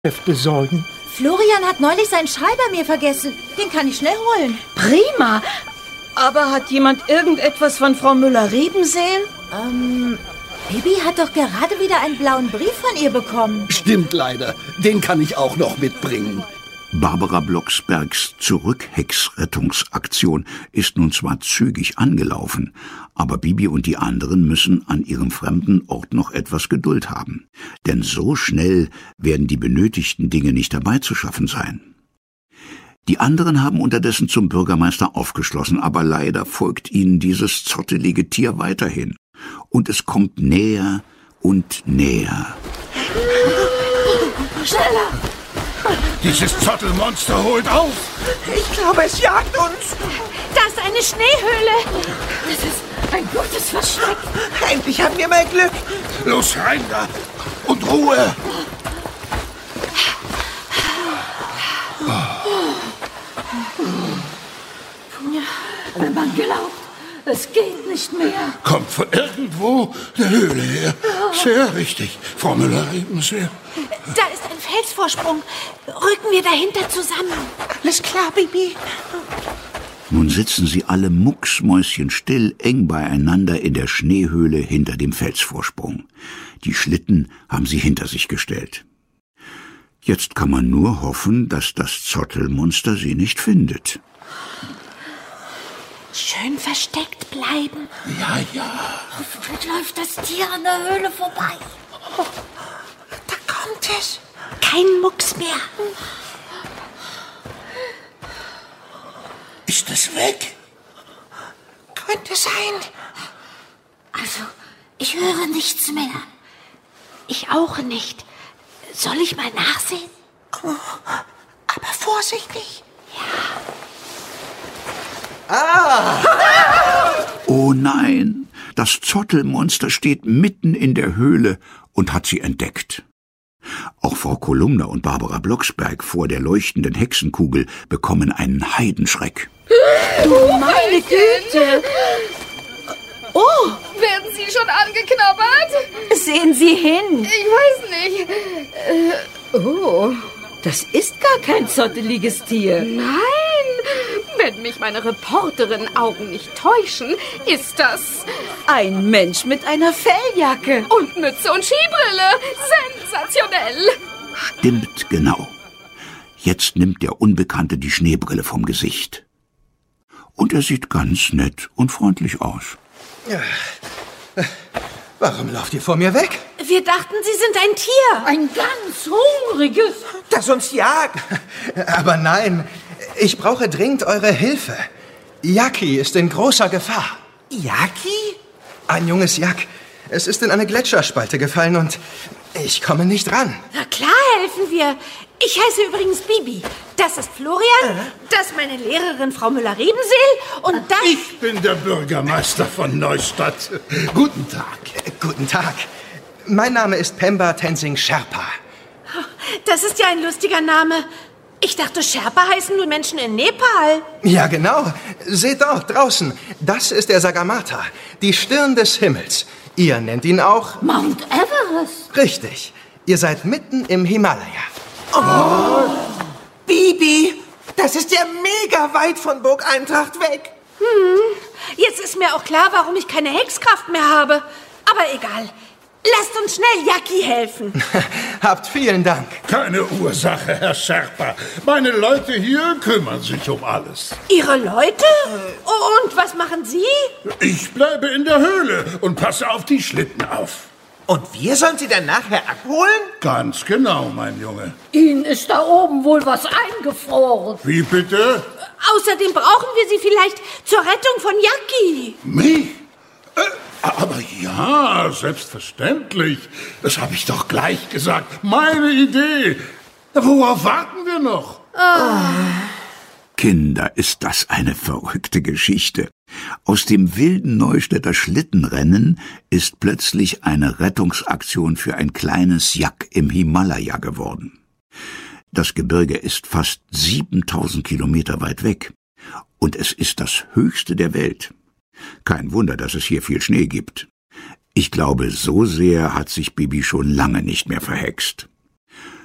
besorgen. Florian hat neulich seinen Schal bei mir vergessen. Den kann ich schnell holen. Prima. Aber hat jemand irgendetwas von Frau Müller-Rebenseel? Bibi hat doch gerade wieder einen blauen Brief von ihr bekommen. Stimmt leider. Den kann ich auch noch mitbringen. Barbara Blocksbergs Zurückhex-Rettungsaktion ist nun zwar zügig angelaufen, aber Bibi und die anderen müssen an ihrem fremden Ort noch etwas Geduld haben. Denn so schnell werden die benötigten Dinge nicht herbeizuschaffen sein. Die anderen haben unterdessen zum Bürgermeister aufgeschlossen, aber leider folgt ihnen dieses zottelige Tier weiterhin. Und es kommt näher und näher. Schneller! Dieses Zottelmonster holt auf! Ich glaube, es jagt uns. Da ist eine Schneehöhle. Das ist ein gutes Versteck. Endlich haben wir mal Glück. Los rein da! Und Ruhe! Wenn man glaubt, es geht nicht mehr. Kommt von irgendwo der Höhle her. Sehr richtig, Frau Müller-Rebenseel. Da ist ein Felsvorsprung. Rücken wir dahinter zusammen. Alles klar, Bibi. Nun sitzen sie alle mucksmäuschenstill eng beieinander in der Schneehöhle hinter dem Felsvorsprung. Die Schlitten haben sie hinter sich gestellt. Jetzt kann man nur hoffen, dass das Zottelmonster sie nicht findet. Schön versteckt bleiben. Ja. Hoffentlich läuft das Tier an der Höhle vorbei. Da kommt es. Kein Mucks mehr. Ist es weg? Könnte sein. Also, ich höre nichts mehr. Ich auch nicht. Soll ich mal nachsehen? Aber vorsichtig. Oh nein, das Zottelmonster steht mitten in der Höhle und hat sie entdeckt. Auch Frau Kolumna und Barbara Blocksberg vor der leuchtenden Hexenkugel bekommen einen Heidenschreck. Du meine Güte! Oh, werden Sie schon angeknabbert? Sehen Sie hin! Ich weiß nicht. Oh, das ist gar kein zotteliges Tier. Nein, wenn mich meine Reporterin-Augen nicht täuschen, ist das... Ein Mensch mit einer Felljacke. Und Mütze und Skibrille. Sensationell. Stimmt genau. Jetzt nimmt der Unbekannte die Schneebrille vom Gesicht. Und er sieht ganz nett und freundlich aus. Warum lauft ihr vor mir weg? Wir dachten, Sie sind ein Tier. Ein ganz hungriges. Das uns jagt. Aber nein, ich brauche dringend eure Hilfe. Jacki ist in großer Gefahr. Jacki? Ein junges Jack. Es ist in eine Gletscherspalte gefallen und ich komme nicht ran. Na klar helfen wir. Ich heiße übrigens Bibi. Das ist Florian, das ist meine Lehrerin Frau Müller-Rebenseel und das... Ich bin der Bürgermeister von Neustadt. Guten Tag. Guten Tag. Mein Name ist Pemba Tenzing Sherpa. Das ist ja ein lustiger Name. Ich dachte, Sherpa heißen nur Menschen in Nepal. Ja, genau. Seht dort draußen. Das ist der Sagarmatha, die Stirn des Himmels. Ihr nennt ihn auch... Mount Everest. Richtig. Ihr seid mitten im Himalaya. Bibi, das ist ja mega weit von Burg Eintracht weg. Jetzt ist mir auch klar, warum ich keine Hexkraft mehr habe. Aber egal. Lasst uns schnell Jacki helfen. Habt vielen Dank. Keine Ursache, Herr Sherpa. Meine Leute hier kümmern sich um alles. Ihre Leute? Und was machen Sie? Ich bleibe in der Höhle und passe auf die Schlitten auf. Und wir sollen sie dann nachher abholen? Ganz genau, mein Junge. Ihnen ist da oben wohl was eingefroren. Wie bitte? Außerdem brauchen wir Sie vielleicht zur Rettung von Jacki. Mich? Aber ja, selbstverständlich. Das habe ich doch gleich gesagt. Meine Idee. Worauf warten wir noch? Kinder, ist das eine verrückte Geschichte. Aus dem wilden Neustädter Schlittenrennen ist plötzlich eine Rettungsaktion für ein kleines Jack im Himalaya geworden. Das Gebirge ist fast 7000 Kilometer weit weg. Und es ist das höchste der Welt. Kein Wunder, dass es hier viel Schnee gibt. Ich glaube, so sehr hat sich Bibi schon lange nicht mehr verhext.